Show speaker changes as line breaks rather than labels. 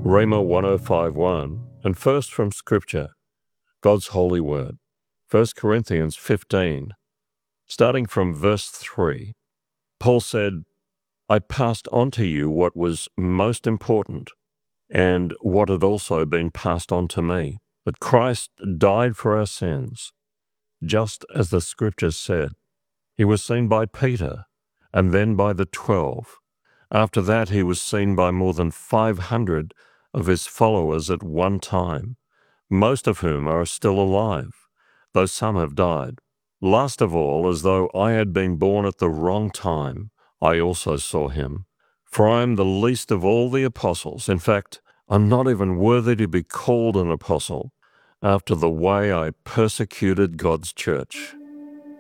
Rhema 1051, and first from Scripture, God's holy word, 1 Corinthians 15, starting from verse 3. Paul said, I passed on to you what was most important, and what had also been passed on to me, that Christ died for our sins, just as the Scriptures said. He was seen by Peter, and then by the 12. After that, he was seen by more than 500 of his followers at one time, most of whom are still alive, though some have died. Last of all, as though I had been born at the wrong time, I also saw him. For I am the least of all the apostles. In fact, I'm not even worthy to be called an apostle, after the way I persecuted God's church.